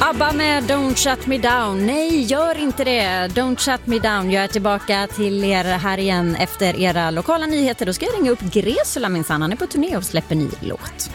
ABBA med Don't Shut Me Down. Nej, gör inte det. Don't Shut Me Down. Jag är tillbaka till er här igen efter era lokala nyheter. Då ska jag ringa upp Gresula minsann. Han är på turné och släpper ny låt.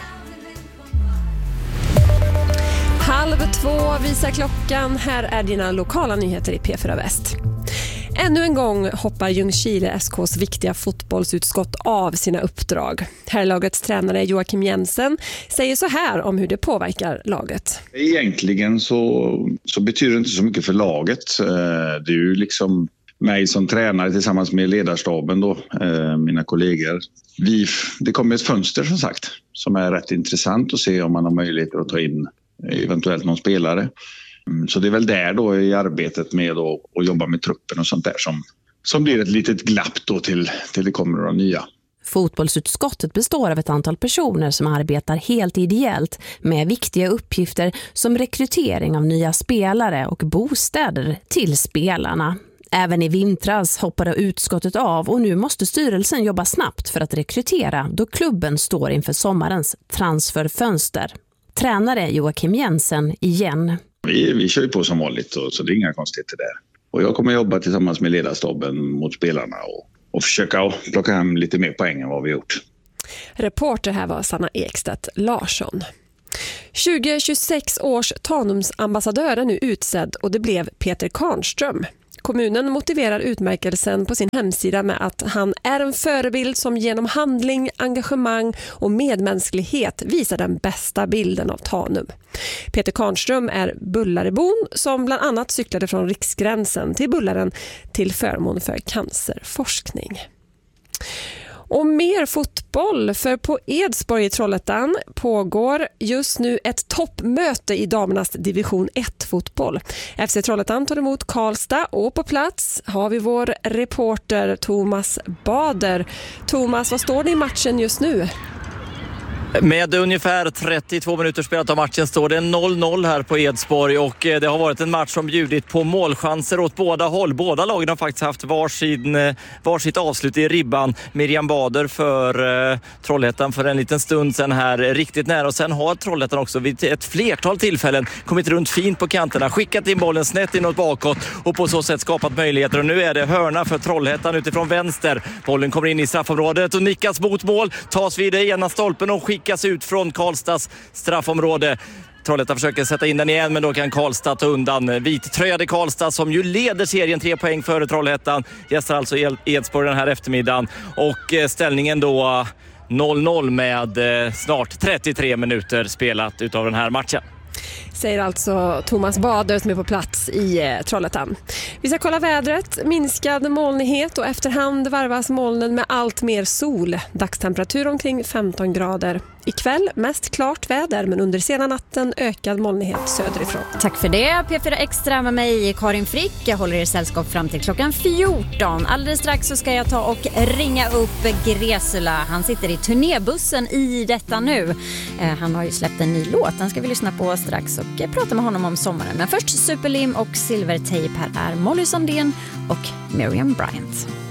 1:30 visar klockan. Här är dina lokala nyheter i P4 Väst. Ännu en gång hoppar Ljungskile SKs viktiga fotbollsutskott av sina uppdrag. Herrlagets tränare Joakim Jensen säger så här om hur det påverkar laget. Egentligen så betyder det inte så mycket för laget. Det är ju liksom mig som tränare tillsammans med ledarstaben då, mina kollegor. Det kommer ett fönster som sagt som är rätt intressant att se om man har möjligheter att ta in eventuellt någon spelare. Så det är väl där då i arbetet med att jobba med truppen och sånt där som blir ett litet glapp då till det kommer några nya. Fotbollsutskottet består av ett antal personer som arbetar helt ideellt med viktiga uppgifter som rekrytering av nya spelare och bostäder till spelarna. Även i vintras hoppade utskottet av och nu måste styrelsen jobba snabbt för att rekrytera då klubben står inför sommarens transferfönster. Tränare Joakim Jensen igen. Vi kör ju på som vanligt så det är inga konstigheter där. Och jag kommer jobba tillsammans med ledarstaben mot spelarna och försöka plocka hem lite mer poäng än vad vi gjort. Reporter här var Sanna Ekstedt Larsson. 2026 års Tanumsambassadör är nu utsedd och det blev Peter Karnström. Kommunen motiverar utmärkelsen på sin hemsida med att han är en förebild som genom handling, engagemang och medmänsklighet visar den bästa bilden av Tanum. Peter Karnström är Bullarebon som bland annat cyklade från Riksgränsen till Bullaren till förmån för cancerforskning. Och mer fotboll, för på Edsborg i Trollhättan pågår just nu ett toppmöte i damernas division 1-fotboll. FC Trollhättan tar emot Karlstad och på plats har vi vår reporter Thomas Bader. Thomas, vad står det i matchen just nu? Med ungefär 32 minuter spelat av matchen står det 0-0 här på Edsborg och det har varit en match som bjudit på målchanser åt båda håll. Båda lagen har faktiskt haft varsitt avslut i ribban. Miriam Bader för Trollhättan för en liten stund sedan här riktigt nära och sen har Trollhättan också vid ett flertal tillfällen kommit runt fint på kanterna, skickat in bollen snett inåt bakåt och på så sätt skapat möjligheter och nu är det hörna för Trollhättan utifrån vänster. Bollen kommer in i straffområdet och nickas mot mål, tas vid det ena stolpen och skickas ut från Karlstads straffområde. Trollhättan försöker sätta in den igen men då kan Karlstad ta undan. Vittröjade Karlstad som ju leder serien 3 poäng före Trollhättan. Gästar alltså Edsborg den här eftermiddagen och ställningen då 0-0 med snart 33 minuter spelat utav den här matchen. Säger alltså Thomas Bader som är på plats i Trollhättan. Vi ska kolla vädret. Minskad molnighet och efterhand varvas molnen med allt mer sol. Dagstemperatur omkring 15 grader. Ikväll mest klart väder men under sena natten ökad molnighet söderifrån. Tack för det. P4 Extra med mig, Karin Frick. Jag håller er sällskap fram till klockan 14. Alldeles strax så ska jag ta och ringa upp Gresula. Han sitter i turnébussen i detta nu. Han har ju släppt en ny låt. Den ska vi lyssna på strax och prata med honom om sommaren. Men först Superlim och Silvertejp. Här är Molly Sandén och Miriam Bryant.